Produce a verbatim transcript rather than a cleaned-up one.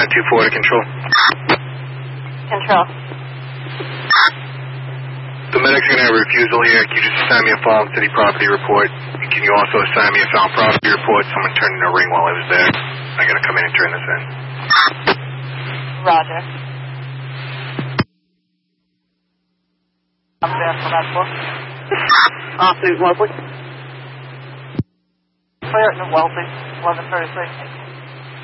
nine two four to control. Control. The medic's going to have a refusal here. Can you just assign me a found city property report? And can you also assign me a found property report? Someone turned in a ring while I was there. I got to come in and turn this in. Roger. I'm there for that book. Afternoon, Wesley. Clear it in Wellesley, eleven thirty-six.